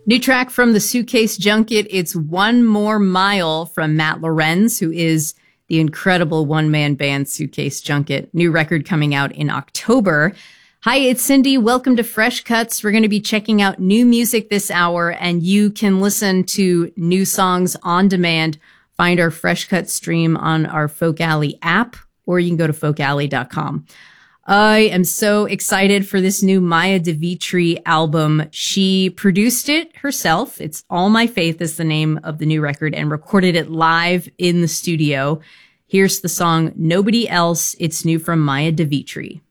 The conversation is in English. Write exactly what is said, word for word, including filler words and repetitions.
New track from the Suitcase Junket. It's One More Mile from Matt Lorenz, who is the incredible one-man band Suitcase Junket. New record coming out in October. Hi, it's Cindy. Welcome to Fresh Cuts. We're going to be checking out new music this hour, and you can listen to new songs on demand. Find our Fresh Cuts stream on our Folk Alley app, or you can go to folk alley dot com. I am so excited for this new Maya DeVitri album. She produced it herself. It's All My Faith is the name of the new record, and recorded it live in the studio. Here's the song Nobody Else. It's new from Maya DeVitri.